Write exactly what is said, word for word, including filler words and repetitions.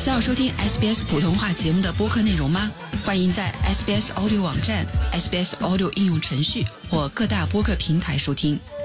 想要收听 S B S 普通话节目的播客内容吗？欢迎在 S B S Audio 网站、S B S Audio 应用程序或各大播客平台收听。